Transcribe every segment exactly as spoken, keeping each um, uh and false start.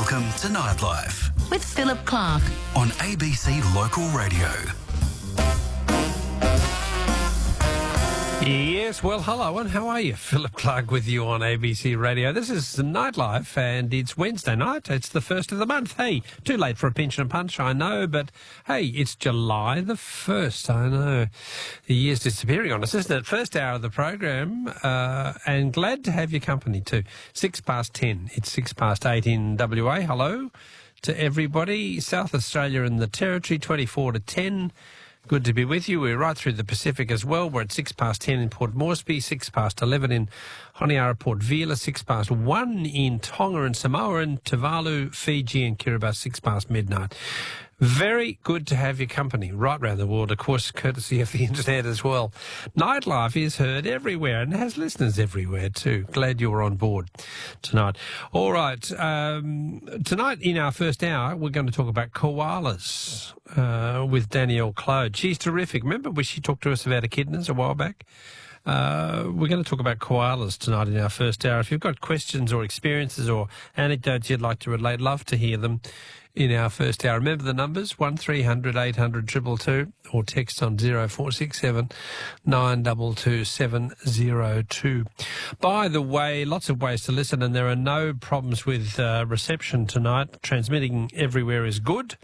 Welcome to Nightlife with Philip Clark on A B C Local Radio. Yes, well, hello, and how are you? Philip Clark with you on A B C Radio. This is Nightlife, and it's Wednesday night. It's the first of the month. Hey, too late for a pinch and a punch, I know, but hey, it's July the first, I know. The year's disappearing on us, isn't it? First hour of the program, uh, and glad to have your company too. Six past ten. It's six past eight in W A. Hello to everybody. South Australia and the Territory, twenty-four to ten. Good to be with you. We're right through the Pacific as well. We're at six past ten in Port Moresby, six past eleven in Honiara, Port Vila, six past one in Tonga and Samoa, and Tuvalu, Fiji and Kiribati, six past midnight. Very good to have your company right round the world, of course, courtesy of the internet as well. Nightlife is heard everywhere and has listeners everywhere too. Glad you're on board tonight. All right, um, tonight in our first hour, we're going to talk about koalas uh, with Danielle Claude. She's terrific. Remember when she talked to us about echidnas a while back? Uh, we're going to talk about koalas tonight in our first hour. If you've got questions or experiences or anecdotes you'd like to relate, love to hear them in our first hour. Remember the numbers, one three hundred eight hundred two two two, or text on zero four six seven nine two two seven zero two. By the way, lots of ways to listen, and there are no problems with uh, reception tonight. Transmitting everywhere is good.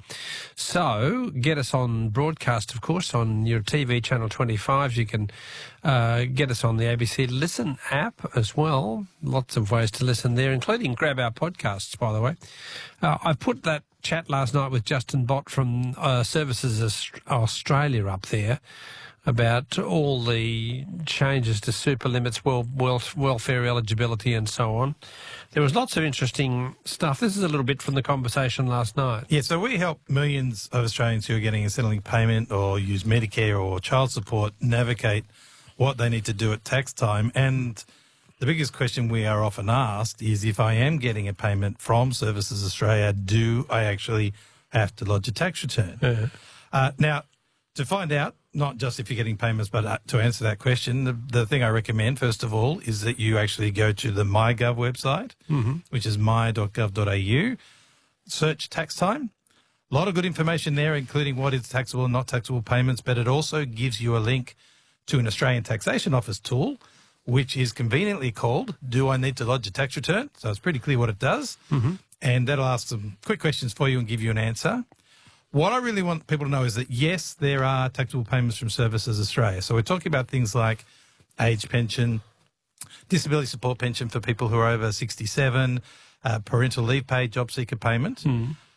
So get us on broadcast, of course, on your T V channel twenty-five. You can uh, get us on the A B C Listen app as well. Lots of ways to listen there, including grab our podcasts, by the way. Uh, I've put that chat last night with Justin Bott from uh, Services Australia up there about all the changes to super limits, wel- wel- welfare eligibility and so on. There was lots of interesting stuff. This is a little bit from the conversation last night. Yeah, so we help millions of Australians who are getting a settling payment or use Medicare or child support navigate what they need to do at tax time. And the biggest question we are often asked is, if I am getting a payment from Services Australia, do I actually have to lodge a tax return? Uh-huh. Uh, now, to find out, not just if you're getting payments, but uh, to answer that question, the, the thing I recommend, first of all, is that you actually go to the MyGov website, Mm-hmm. which is my dot gov dot a u, search tax time. A lot of good information there, including what is taxable and not taxable payments, but it also gives you a link to an Australian Taxation Office tool, which is conveniently called Do I Need to Lodge a Tax Return? So it's pretty clear what it does. Mm-hmm. And that'll ask some quick questions for you and give you an answer. What I really want people to know is that, yes, there are taxable payments from Services Australia. So we're talking about things like age pension, disability support pension for people who are over sixty-seven, uh, parental leave paid, job seeker payment. Mm.